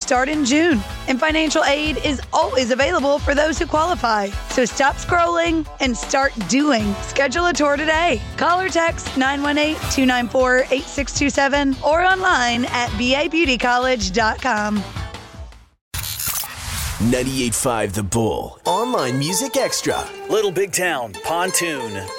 start in June. And financial aid is always available for those who qualify. So stop scrolling and start doing. Schedule a tour today. Call or text 918-294-8627 or online at babeautycollege.com. 98.5 The Bull. Online Music Extra. Little Big Town, Pontoon,